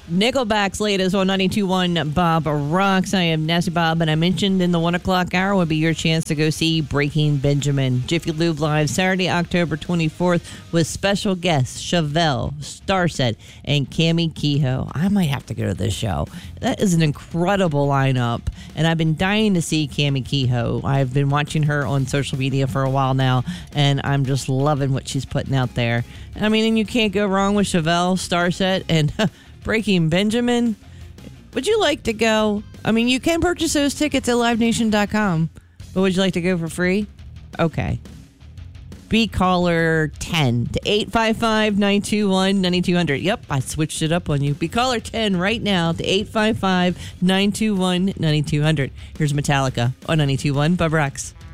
Nickelback's latest on 92.1 Bob Rocks. I am Nasty Bob, and I mentioned in the 1 o'clock hour would be your chance to go see Breaking Benjamin. Jiffy Lube Live Saturday, October 24th with special guests Chevelle, Starset, and Cammie Kehoe. I might have to go to this show. That is an incredible lineup, and I've been dying to see Cammie Kehoe. I've been watching her on social media for a while now, and I'm just loving what she's putting out there. I mean, and you can't go wrong with Chevelle, Starset, and Breaking Benjamin. Would you like to go? I mean, you can purchase those tickets at livenation.com, but would you like to go for free? Okay. Be caller 10 to 855-921-9200. Yep, I switched it up on you. Be caller 10 right now to 855-921-9200. Here's Metallica on 92.1 Bob Rocks.